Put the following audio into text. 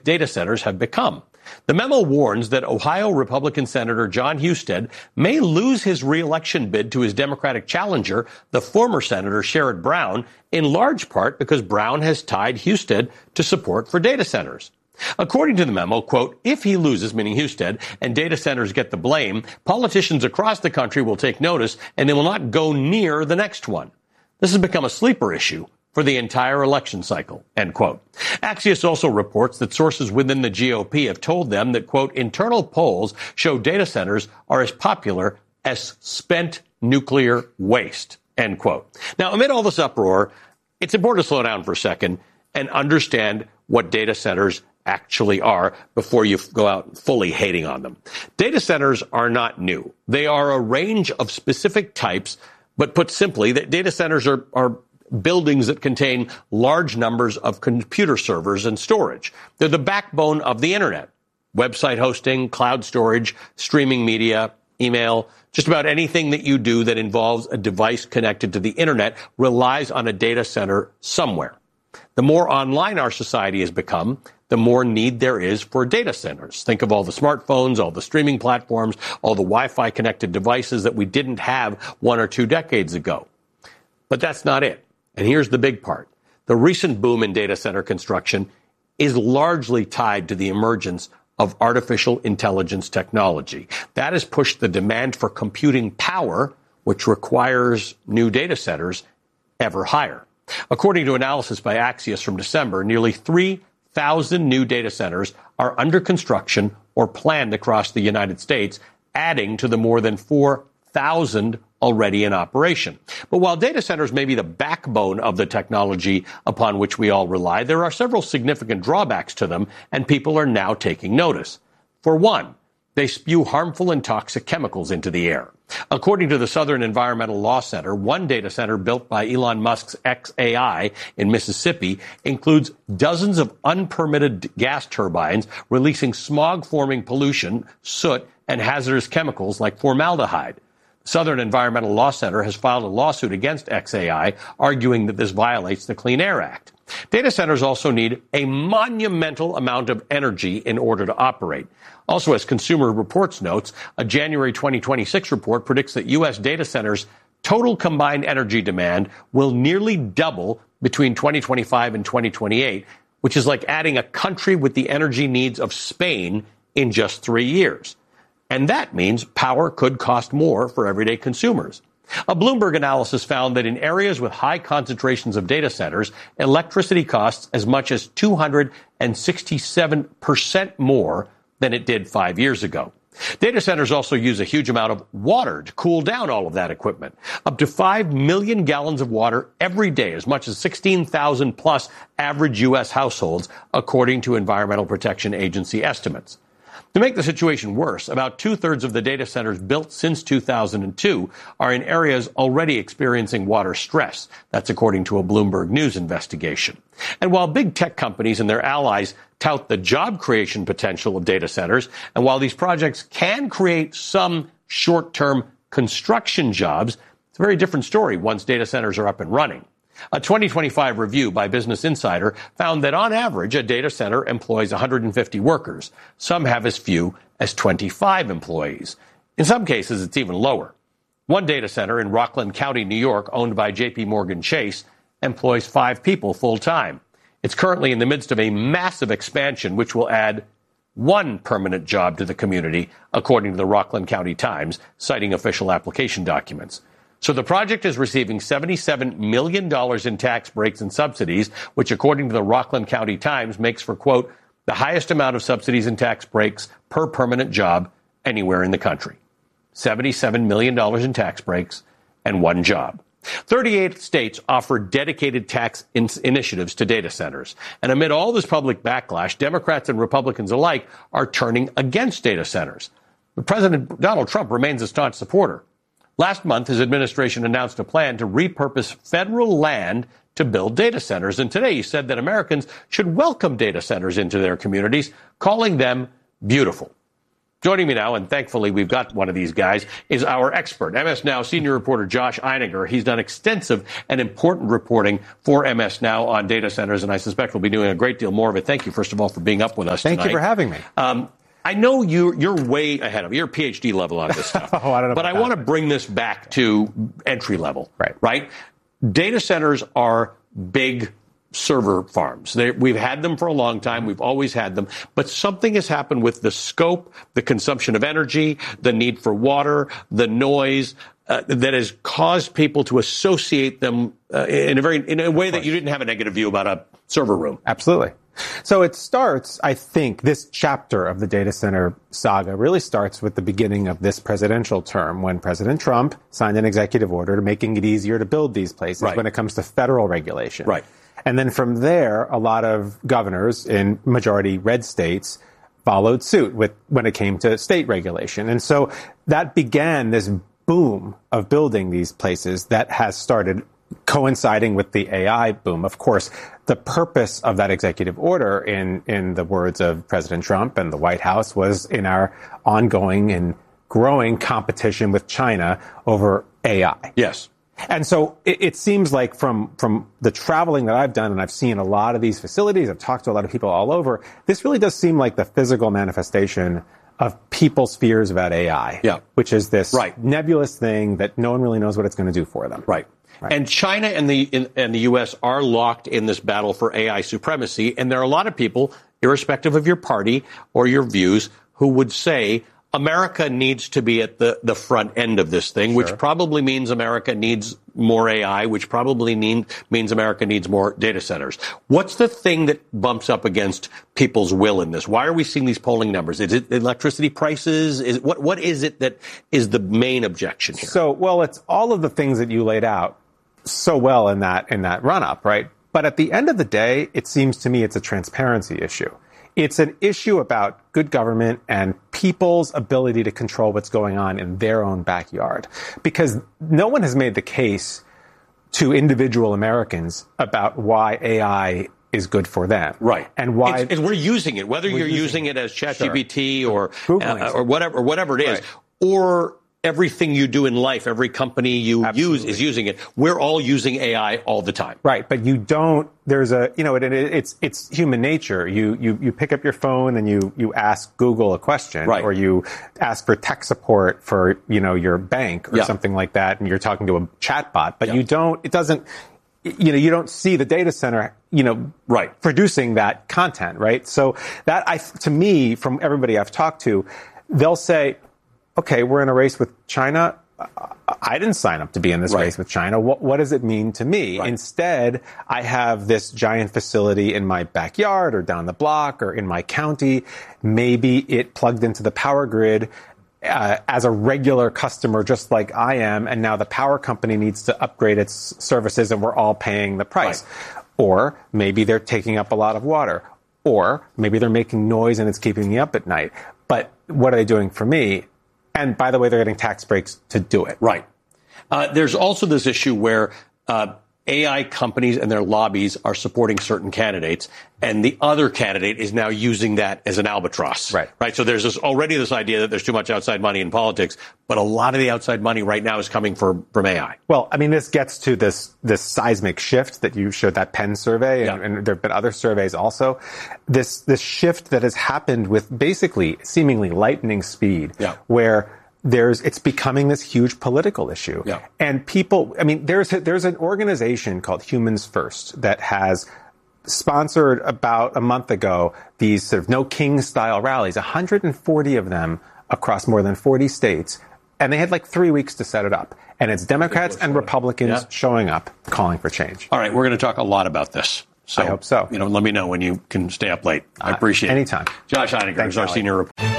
toxic data centers have become. The memo warns that Ohio Republican Senator Jon Husted may lose his re-election bid to his Democratic challenger, the former Senator Sherrod Brown, in large part because Brown has tied Husted to support for data centers. According to the memo, quote, if he loses, meaning Husted, and data centers get the blame, politicians across the country will take notice and they will not go near the next one. This has become a sleeper issue for the entire election cycle, end quote. Axios also reports that sources within the GOP have told them that, quote, internal polls show data centers are as popular as spent nuclear waste, end quote. Now, amid all this uproar, it's important to slow down for a second and understand what data centers actually are before you go out fully hating on them. Data centers are not new. They are a range of specific types, but put simply, that data centers are buildings that contain large numbers of computer servers and storage. They're the backbone of the internet. Website hosting, cloud storage, streaming media, email, just about anything that you do that involves a device connected to the internet relies on a data center somewhere. The more online our society has become, the more need there is for data centers. Think of all the smartphones, all the streaming platforms, all the Wi-Fi connected devices that we didn't have 1 or 2 decades ago. But that's not it. And here's the big part. The recent boom in data center construction is largely tied to the emergence of artificial intelligence technology. That has pushed the demand for computing power, which requires new data centers, ever higher. According to analysis by Axios from December, nearly 3,000 new data centers are under construction or planned across the United States, adding to the more than 4,000 already in operation. But while data centers may be the backbone of the technology upon which we all rely, there are several significant drawbacks to them, and people are now taking notice. For one, they spew harmful and toxic chemicals into the air. According to the Southern Environmental Law Center, one data center built by Elon Musk's xAI in Mississippi includes dozens of unpermitted gas turbines releasing smog-forming pollution, soot, and hazardous chemicals like formaldehyde. Southern Environmental Law Center has filed a lawsuit against xAI, arguing that this violates the Clean Air Act. Data centers also need a monumental amount of energy in order to operate. Also, as Consumer Reports notes, a January 2026 report predicts that U.S. data centers' total combined energy demand will nearly double between 2025 and 2028, which is like adding a country with the energy needs of Spain in just 3 years. And that means power could cost more for everyday consumers. A Bloomberg analysis found that in areas with high concentrations of data centers, electricity costs as much as 267% more than it did 5 years ago. Data centers also use a huge amount of water to cool down all of that equipment. Up to 5 million gallons of water every day, as much as 16,000 plus average U.S. households, according to Environmental Protection Agency estimates. To make the situation worse, about 2/3 of the data centers built since 2002 are in areas already experiencing water stress. That's according to a Bloomberg News investigation. And while big tech companies and their allies tout the job creation potential of data centers, and while these projects can create some short-term construction jobs, it's a very different story once data centers are up and running. A 2025 review by Business Insider found that on average, a data center employs 150 workers. Some have as few as 25 employees. In some cases, it's even lower. One data center in Rockland County, New York, owned by J.P. Morgan Chase, employs 5 people full-time. It's currently in the midst of a massive expansion, which will add 1 permanent job to the community, according to the Rockland County Times, citing official application documents. So the project is receiving $77 million in tax breaks and subsidies, which, according to the Rockland County Times, makes for, quote, the highest amount of subsidies and tax breaks per permanent job anywhere in the country. $77 million in tax breaks and 1 job. 38 states offer dedicated tax initiatives to data centers. And amid all this public backlash, Democrats and Republicans alike are turning against data centers. But President Donald Trump remains a staunch supporter. Last month, his administration announced a plan to repurpose federal land to build data centers. And today he said that Americans should welcome data centers into their communities, calling them beautiful. Joining me now, and thankfully we've got one of these guys, is our expert, MS Now senior reporter Josh Einiger. He's done extensive and important reporting for MS Now on data centers, and I suspect we'll be doing a great deal more of it. Thank you, first of all, for being up with us tonight. Thank you for having me. I know you're way ahead of me. You're PhD level on this stuff. Oh, I don't know. But I want to bring this back to entry level. Right? Data centers are big server farms. We've had them for a long time. We've always had them. But something has happened with the scope, the consumption of energy, the need for water, the noise, that has caused people to associate them in a way that you didn't have a negative view about a server room. Absolutely. So it starts, I think, this chapter of the data center saga really starts with the beginning of this presidential term when President Trump signed an executive order making it easier to build these places when it comes to federal regulation. Right. And then from there, a lot of governors in majority red states followed suit when it came to state regulation. And so that began this boom of building these places that has started coinciding with the AI boom. Of course, the purpose of that executive order, in the words of President Trump and the White House, was in our ongoing and growing competition with China over AI. Yes. And so it seems like from the traveling that I've done, and I've seen a lot of these facilities, I've talked to a lot of people all over, this really does seem like the physical manifestation of people's fears about AI, which is this nebulous thing that no one really knows what it's going to do for them. Right. And China and the U.S. are locked in this battle for AI supremacy. And there are a lot of people, irrespective of your party or your views, who would say America needs to be at the front end of this thing, which probably means America needs more AI, which probably means America needs more data centers. What's the thing that bumps up against people's will in this? Why are we seeing these polling numbers? Is it electricity prices? What is it that is the main objection here? So, well, it's all of the things that you laid out so well in that run-up, right? But at the end of the day, it seems to me it's a transparency issue. It's an issue about good government and people's ability to control what's going on in their own backyard. Because no one has made the case to individual Americans about why AI is good for them. Right. And why we're using it, whether you're using it as ChatGPT or whatever it is, or everything you do in life, every company you use is using it. We're all using AI all the time. Right. But you don't, it's human nature. You pick up your phone and you ask Google a question, or you ask for tech support for, your bank or something like that. And you're talking to a chatbot, but you don't see the data center, producing that content. Right. So that to me, from everybody I've talked to, they'll say, okay, we're in a race with China. I didn't sign up to be in this race with China. What does it mean to me? Instead, I have this giant facility in my backyard or down the block or in my county. Maybe it plugged into the power grid as a regular customer, just like I am. And now the power company needs to upgrade its services and we're all paying the price. Or maybe they're taking up a lot of water. Or maybe they're making noise and it's keeping me up at night. But what are they doing for me? And by the way, they're getting tax breaks to do it. Right. There's also this issue where AI companies and their lobbies are supporting certain candidates, and the other candidate is now using that as an albatross. Right. So there's already this idea that there's too much outside money in politics, but a lot of the outside money right now is coming from AI. Well, I mean, this gets to this seismic shift that you showed, that Penn survey, and there have been other surveys also. This shift that has happened with basically seemingly lightning speed, where it's becoming this huge political issue. And people, I mean, there's an organization called Humans First that has sponsored about a month ago these sort of no king style rallies, 140 of them across more than 40 states. And they had like 3 weeks to set it up. And it's Democrats and Republicans showing up, calling for change. All right. We're going to talk a lot about this. So, I hope so. Let me know when you can stay up late. I appreciate it. Anytime. Josh Einiger is our senior reporter.